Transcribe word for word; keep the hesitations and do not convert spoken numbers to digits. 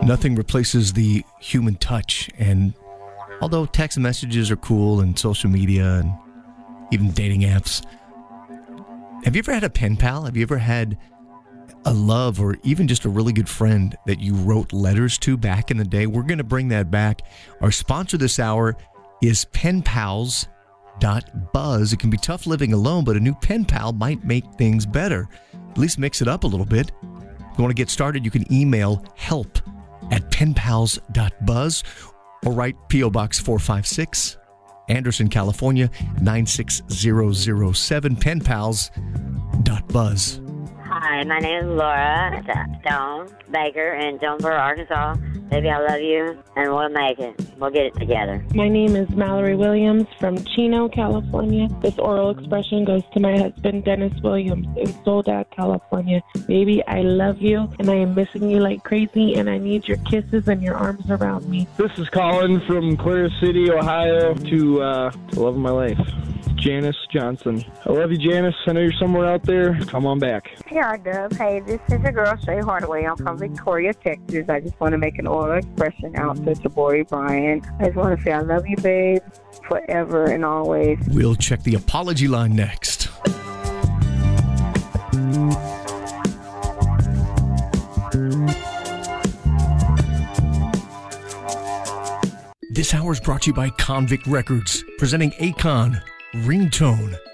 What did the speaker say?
Nothing replaces the human touch, and although text messages are cool and social media and even dating apps, have you ever had a pen pal? Have you ever had a love or even just a really good friend that you wrote letters to back in the day? We're going to bring that back. Our sponsor this hour is pen pals dot buzz. It can be tough living alone, but a new pen pal might make things better. At least mix it up a little bit. If you want to get started, you can email help at pen pals dot buzz or write P O Box four five six, Anderson, California, nine six zero zero seven, pen pals dot buzz. Hi, my name is Laura Stone Baker in Jonesboro, Arkansas. Baby, I love you, and we'll make it. We'll get it together. My name is Mallory Williams from Chino, California. This oral expression goes to my husband, Dennis Williams, in Soledad, California. Baby, I love you, and I am missing you like crazy, and I need your kisses and your arms around me. This is Colin from Clear City, Ohio, to uh, the love of my life, Janice Johnson. I love you, Janice. I know you're somewhere out there. Come on back. Hey, R-Dub. Hey, this is your girl, Shay Hardaway. I'm from Victoria, Texas. I just want to make an oral expression out to Tabori Bryan. I just want to say I love you, babe, forever and always. We'll check the apology line next. This hour is brought to you by Convict Records, presenting Akon, Ringtone.